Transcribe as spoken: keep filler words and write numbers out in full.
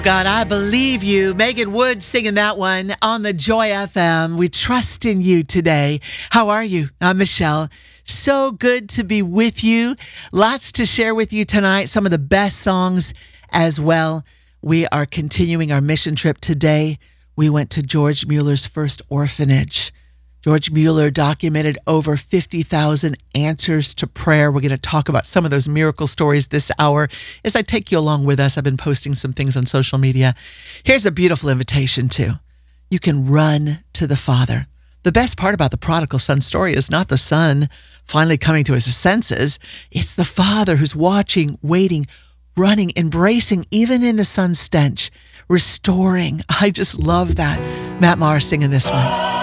God, I believe you. Megan Wood singing that one on the Joy F M. We trust in you today. How are you? I'm Michelle. So good to be with you. Lots to share with you tonight. Some of the best songs as well. We are continuing our mission trip today. We went to George Mueller's first orphanage. George Mueller documented over fifty thousand answers to prayer. We're going to talk about some of those miracle stories this hour as I take you along with us. I've been posting some things on social media. Here's a beautiful invitation too. You can run to the Father. The best part about the prodigal son story is not the son finally coming to his senses. It's the Father who's watching, waiting, running, embracing, even in the son's stench, restoring. I just love that. Matt Maher singing this one.